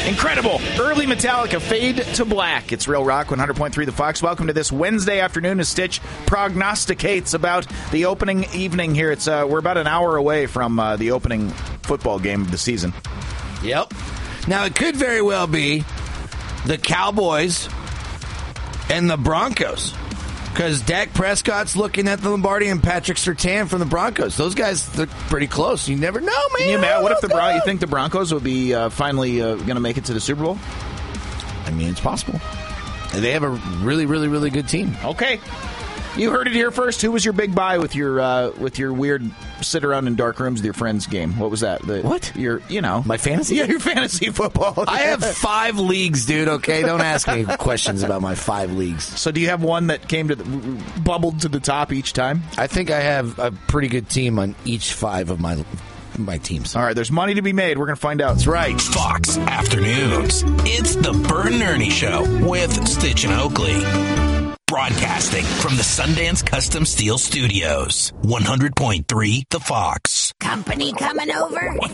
Incredible. Early Metallica, Fade to Black. It's Real Rock, 100.3 The Fox. Welcome to this Wednesday afternoon as Stitch prognosticates about the opening evening here. It's we're about an hour away from the opening football game of the season. Yep. Now, it could very well be the Cowboys and the Broncos, because Dak Prescott's looking at the Lombardi and Patrick Surtain from the Broncos. Those guys look pretty close. You never know, man. What if you think the Broncos will be finally going to make it to the Super Bowl? I mean, it's possible. They have a really, really, really good team. Okay. You heard it here first. Who was your big buy with your weird sit around in dark rooms with your friends game? What was that? What? My fantasy? Yeah, your fantasy football. I have 5 leagues, dude, okay? Don't ask me questions about my 5 leagues. So do you have one that bubbled to the top each time? I think I have a pretty good team on each 5 of my teams. All right, there's money to be made. We're going to find out. That's right. Fox Afternoons. It's the Bert and Ernie Show with Stitch and Oakley. Broadcasting from the Sundance Custom Steel Studios. 100.3 The Fox. Company coming over?